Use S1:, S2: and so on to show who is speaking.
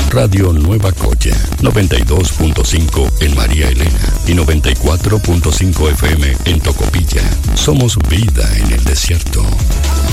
S1: Radio Nueva Cocha, 92.5 en María Elena y 94.5 FM en Tocopilla. Somos vida en el desierto.